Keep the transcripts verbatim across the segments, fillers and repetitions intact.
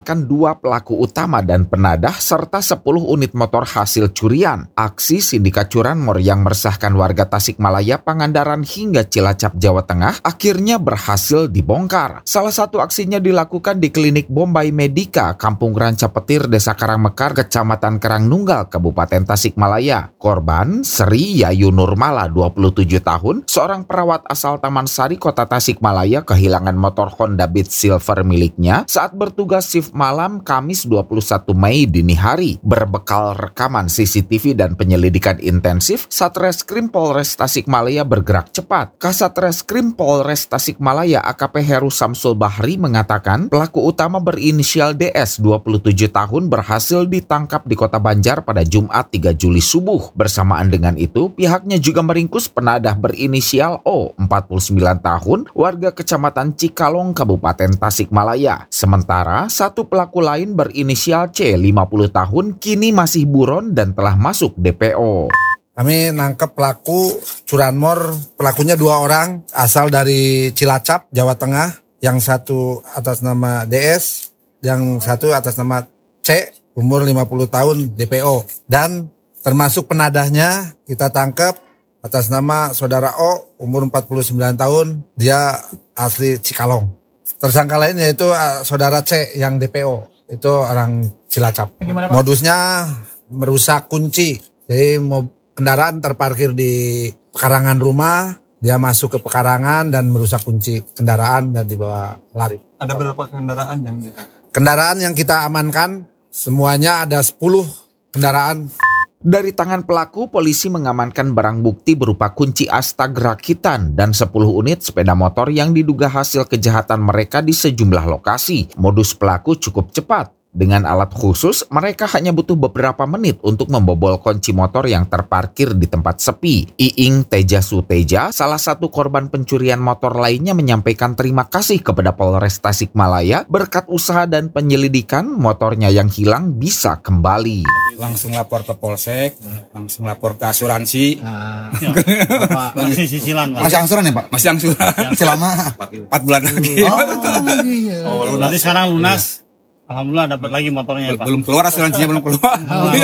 Kan dua pelaku utama dan penadah serta sepuluh unit motor hasil curian. Aksi sindikat curanmor yang meresahkan warga Tasikmalaya, Pangandaran hingga Cilacap, Jawa Tengah akhirnya berhasil dibongkar. Salah satu aksinya dilakukan di klinik Bombay Medika, Kampung Ranca Petir, Desa Karangmekar, Kecamatan Karangnunggal, Kabupaten Tasikmalaya. Korban Sri Yayu Nurmala, dua puluh tujuh tahun, seorang perawat asal Taman Sari, Kota Tasikmalaya, kehilangan motor Honda Beat Silver miliknya saat bertugas shift malam Kamis dua puluh satu Mei dini hari. Berbekal rekaman C C T V dan penyelidikan intensif, Satreskrim Polres Tasikmalaya bergerak cepat. Kasatreskrim Polres Tasikmalaya A K P Heru Samsul Bahri mengatakan pelaku utama berinisial D S, dua puluh tujuh tahun, berhasil ditangkap di Kota Banjar pada Jumat tiga Juli subuh. Bersamaan dengan itu, pihaknya juga meringkus penadah berinisial O, empat puluh sembilan tahun, warga Kecamatan Cikalong, Kabupaten Tasikmalaya. Sementara satu pelaku lain berinisial C, lima puluh tahun, kini masih buron dan telah masuk D P O. Kami nangkep pelaku curanmor, pelakunya dua orang, asal dari Cilacap, Jawa Tengah. Yang satu atas nama D S, yang satu atas nama C, umur lima puluh tahun, D P O. Dan termasuk penadahnya kita tangkap atas nama saudara O, umur empat puluh sembilan tahun, dia asli Cikalong. Tersangka lain yaitu uh, saudara C yang D P O, itu orang Cilacap. Gimana, modusnya merusak kunci. Jadi mau kendaraan terparkir di pekarangan rumah, dia masuk ke pekarangan dan merusak kunci kendaraan dan dibawa lari. Ada berapa kendaraan yang Kendaraan yang kita amankan semuanya ada sepuluh kendaraan. Dari tangan pelaku, polisi mengamankan barang bukti berupa kunci astag rakitan dan sepuluh unit sepeda motor yang diduga hasil kejahatan mereka di sejumlah lokasi. Modus pelaku cukup cepat. Dengan alat khusus, mereka hanya butuh beberapa menit untuk membobol kunci motor yang terparkir di tempat sepi. Iing Teja Suteja, salah satu korban pencurian motor lainnya, menyampaikan terima kasih kepada Polres Tasikmalaya berkat usaha dan penyelidikan motornya yang hilang bisa kembali. Langsung lapor ke Polsek, langsung lapor ke asuransi. Nah, ya, masih cicilan, Pak. Masih angsuran ya, Pak? Masih angsuran. Selama empat bulan lagi. Oh, iya. Oh, nanti sekarang lunas. Iya. Alhamdulillah dapat lagi motornya, Pak. Belum keluar, asuransinya belum keluar.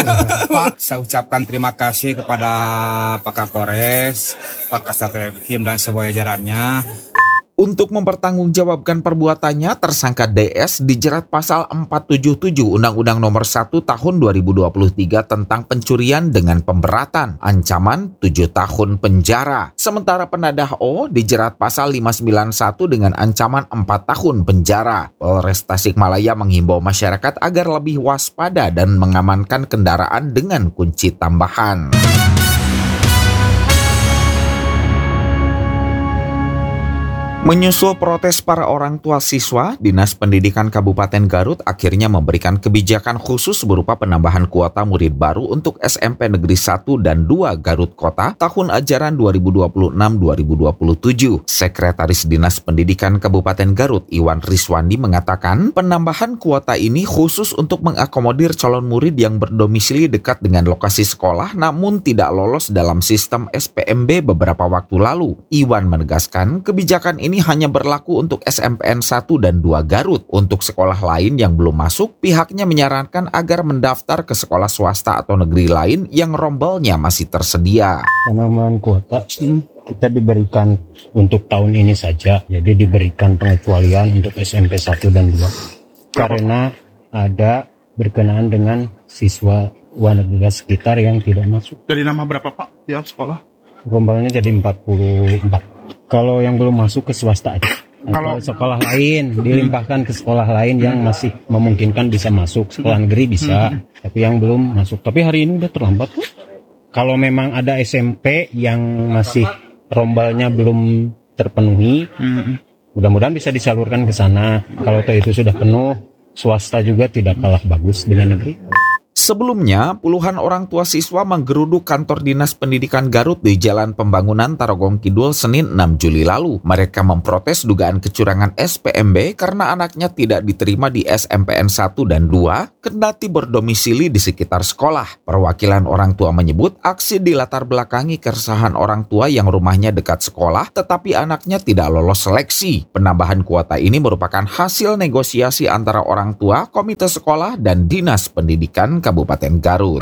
Pak, saya ucapkan terima kasih kepada Pak Kapolres, Pak Kasatrekim dan semua jajarannya. Untuk mempertanggungjawabkan perbuatannya, tersangka D S dijerat pasal empat tujuh tujuh Undang-Undang Nomor satu Tahun dua ribu dua puluh tiga tentang pencurian dengan pemberatan, ancaman tujuh tahun penjara. Sementara penadah O dijerat pasal lima sembilan satu dengan ancaman empat tahun penjara. Polres Tasikmalaya menghimbau masyarakat agar lebih waspada dan mengamankan kendaraan dengan kunci tambahan. Menyusul protes para orang tua siswa, Dinas Pendidikan Kabupaten Garut akhirnya memberikan kebijakan khusus berupa penambahan kuota murid baru untuk S M P Negeri satu dan dua Garut Kota tahun ajaran dua ribu dua puluh enam dua ribu dua puluh tujuh. Sekretaris Dinas Pendidikan Kabupaten Garut, Iwan Riswandi, mengatakan penambahan kuota ini khusus untuk mengakomodir calon murid yang berdomisili dekat dengan lokasi sekolah namun tidak lolos dalam sistem S P M B beberapa waktu lalu. Iwan menegaskan kebijakan ini hanya berlaku untuk S M P N satu dan dua Garut. Untuk sekolah lain yang belum masuk, pihaknya menyarankan agar mendaftar ke sekolah swasta atau negeri lain yang rombelnya masih tersedia. Penambahan kuota kita diberikan untuk tahun ini saja, jadi diberikan pengecualian untuk S M P satu dan dua karena ada berkenaan dengan siswa warga sekitar yang tidak masuk. Dari nama berapa, Pak, tiap sekolah? Rombelnya jadi empat puluh empat. Kalau yang belum masuk ke swasta aja. Kalau sekolah lain dilimpahkan ke sekolah lain yang masih memungkinkan bisa masuk. Sekolah negeri bisa, hmm. tapi yang belum masuk. Tapi hari ini udah terlambat. Kalau memang ada S M P yang masih rombelnya belum terpenuhi, hmm. mudah-mudahan bisa disalurkan ke sana. Kalau itu sudah penuh, swasta juga tidak kalah bagus dengan negeri. Sebelumnya, puluhan orang tua siswa menggeruduk kantor Dinas Pendidikan Garut di Jalan Pembangunan Tarogong Kidul Senin enam Juli lalu. Mereka memprotes dugaan kecurangan S P M B karena anaknya tidak diterima di S M P N satu dan dua, kendati berdomisili di sekitar sekolah. Perwakilan orang tua menyebut aksi dilatar belakangi keresahan orang tua yang rumahnya dekat sekolah, tetapi anaknya tidak lolos seleksi. Penambahan kuota ini merupakan hasil negosiasi antara orang tua, komite sekolah, dan Dinas Pendidikan Kabupaten Garut.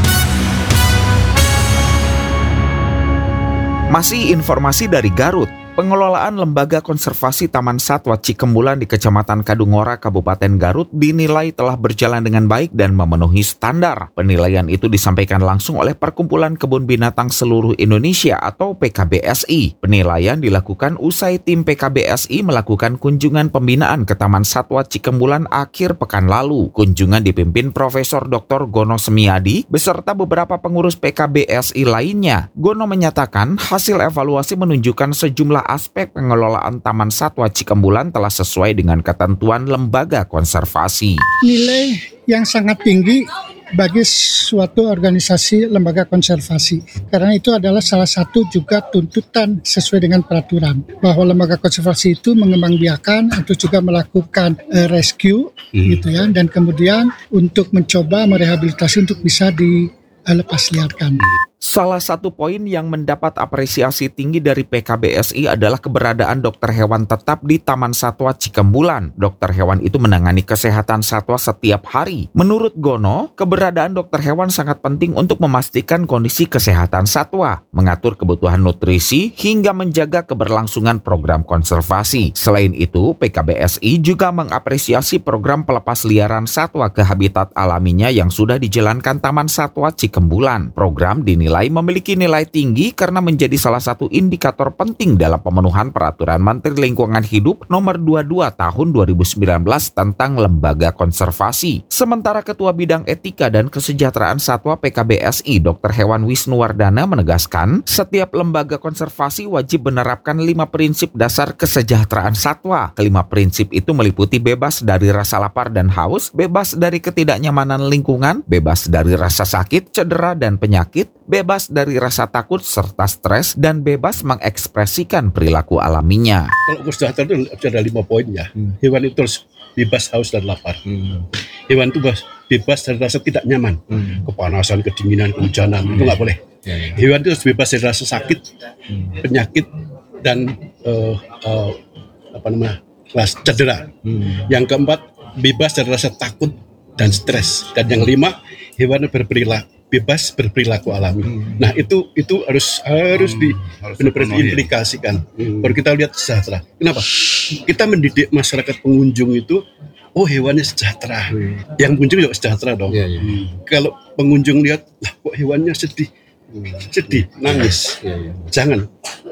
Masih informasi dari Garut. Pengelolaan Lembaga Konservasi Taman Satwa Cikembulan di Kecamatan Kadungora, Kabupaten Garut dinilai telah berjalan dengan baik dan memenuhi standar. Penilaian itu disampaikan langsung oleh Perkumpulan Kebun Binatang Seluruh Indonesia atau P K B S I. Penilaian dilakukan usai tim P K B S I melakukan kunjungan pembinaan ke Taman Satwa Cikembulan akhir pekan lalu. Kunjungan dipimpin Profesor Doktor Gono Semiadi beserta beberapa pengurus P K B S I lainnya. Gono menyatakan hasil evaluasi menunjukkan sejumlah aspek pengelolaan Taman Satwa Cikembulan telah sesuai dengan ketentuan lembaga konservasi. Nilai yang sangat tinggi bagi suatu organisasi lembaga konservasi. Karena itu adalah salah satu juga tuntutan sesuai dengan peraturan. Bahwa lembaga konservasi itu mengembangbiakan atau juga melakukan uh, rescue hmm. gitu ya. Dan kemudian untuk mencoba merehabilitasi untuk bisa dilepas liarkan. Salah satu poin yang mendapat apresiasi tinggi dari P K B S I adalah keberadaan dokter hewan tetap di Taman Satwa Cikembulan. Dokter hewan itu menangani kesehatan satwa setiap hari. Menurut Gono, keberadaan dokter hewan sangat penting untuk memastikan kondisi kesehatan satwa, mengatur kebutuhan nutrisi, hingga menjaga keberlangsungan program konservasi. Selain itu, P K B S I juga mengapresiasi program pelepas liaran satwa ke habitat alaminya yang sudah dijalankan Taman Satwa Cikembulan. Program dinilai memiliki nilai tinggi karena menjadi salah satu indikator penting dalam pemenuhan Peraturan Menteri Lingkungan Hidup Nomor dua puluh dua Tahun dua ribu sembilan belas tentang Lembaga Konservasi. Sementara Ketua Bidang Etika dan Kesejahteraan Satwa P K B S I Dokter Hewan Wisnuwardana menegaskan, setiap lembaga konservasi wajib menerapkan lima prinsip dasar kesejahteraan satwa. Kelima prinsip itu meliputi bebas dari rasa lapar dan haus, bebas dari ketidaknyamanan lingkungan, bebas dari rasa sakit, cedera, dan penyakit, bebas dari rasa takut serta stres, dan bebas mengekspresikan perilaku alaminya. Kalau kesejahteraan itu ada lima poin ya. Hmm. Hewan itu harus bebas haus dan lapar. Hmm. Hewan itu bebas dari rasa tidak nyaman, hmm. kepanasan, kedinginan, kehujanan, hmm. itu nggak boleh. Ya, ya. Hewan itu harus bebas dari rasa sakit, hmm. penyakit, dan uh, uh, apa namanya, cedera. Hmm. Yang keempat, bebas dari rasa takut dan stres. Dan yang lima, hewan berperilaku bebas berperilaku alami. Hmm. Nah itu itu harus harus hmm. di benar-benar diimplikasikan. Hmm. Baru kita lihat sejahtera. Kenapa? Kita mendidik masyarakat pengunjung itu, oh hewannya sejahtera. Hmm. Yang pengunjung juga sejahtera dong. Yeah, yeah. Hmm. Kalau pengunjung lihat, lah kok hewannya sedih, hmm. sedih, nangis. Yeah, yeah. Jangan.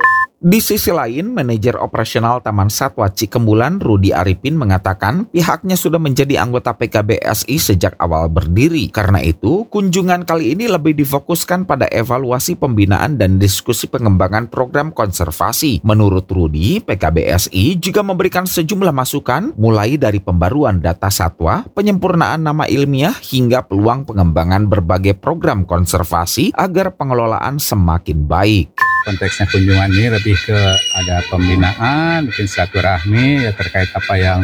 Di sisi lain, manajer operasional Taman Satwa Cikembulan Rudi Arifin mengatakan pihaknya sudah menjadi anggota P K B S I sejak awal berdiri. Karena itu, kunjungan kali ini lebih difokuskan pada evaluasi pembinaan dan diskusi pengembangan program konservasi. Menurut Rudi, P K B S I juga memberikan sejumlah masukan mulai dari pembaruan data satwa, penyempurnaan nama ilmiah, hingga peluang pengembangan berbagai program konservasi agar pengelolaan semakin baik. Konteksnya kunjungan ini lebih ke ada pembinaan, bikin silaturahmi ya terkait apa yang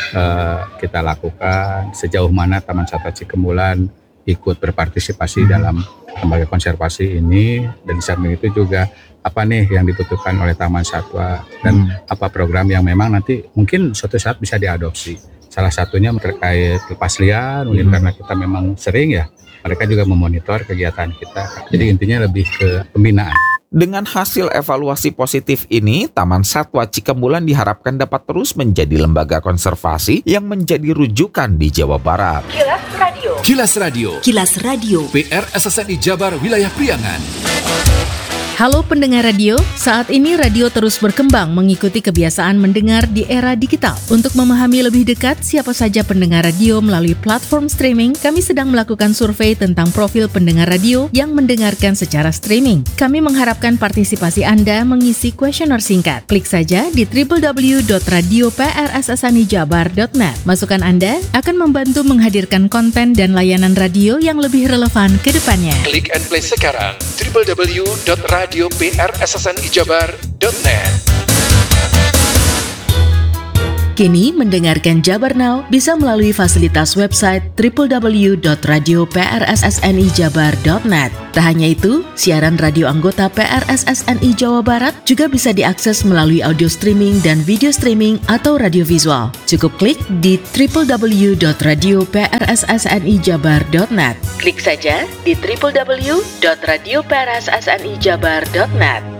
uh, kita lakukan, sejauh mana Taman Satwa Cikembulan ikut berpartisipasi dalam lembaga konservasi ini, dan di samping itu juga apa nih yang dibutuhkan oleh Taman Satwa dan hmm. apa program yang memang nanti mungkin suatu saat bisa diadopsi. Salah satunya terkait lepas liar, mungkin hmm. karena kita memang sering ya, mereka juga memonitor kegiatan kita. Jadi intinya lebih ke pembinaan. Dengan hasil evaluasi positif ini, Taman Satwa Cikembulan diharapkan dapat terus menjadi lembaga konservasi yang menjadi rujukan di Jawa Barat. Kilas Radio. Kilas Radio. Kilas Radio. P R S S N I Jabar Wilayah Priangan. Halo pendengar radio, saat ini radio terus berkembang mengikuti kebiasaan mendengar di era digital. Untuk memahami lebih dekat siapa saja pendengar radio melalui platform streaming, kami sedang melakukan survei tentang profil pendengar radio yang mendengarkan secara streaming. Kami mengharapkan partisipasi Anda mengisi kuesioner singkat. Klik saja di w w w dot radio p r s s n i jabar dot net. Masukan Anda akan membantu menghadirkan konten dan layanan radio yang lebih relevan ke depannya. Klik and play sekarang w w w dot radio p r s s n i jabar dot net. Kini mendengarkan Jabar Now bisa melalui fasilitas website w w w dot radio p r s s n i jabar dot net. Tak hanya itu, siaran radio anggota P R S S N I Jawa Barat juga bisa diakses melalui audio streaming dan video streaming atau radio visual. Cukup klik di w w w dot radio p r s s n i jabar dot net. Klik saja di w w w dot radio p r s s n i jabar dot net.